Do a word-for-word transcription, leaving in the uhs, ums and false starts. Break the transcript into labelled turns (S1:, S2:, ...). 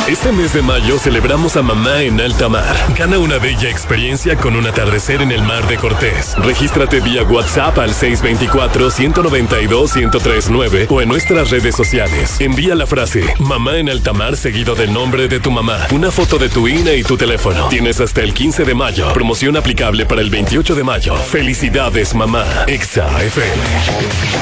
S1: Este mes de mayo celebramos a mamá en alta mar. Gana una bella experiencia con un atardecer en el mar de Cortés. Regístrate vía WhatsApp al seis dos cuatro, uno nueve dos, uno cero tres nueve o en nuestras redes sociales. Envía la frase mamá en alta mar seguido del nombre de tu mamá, una foto de tu I N E y tu teléfono. Tienes hasta el quince de mayo. Promoción aplicable para el veintiocho de mayo. Felicidades, mamá. Exa F M.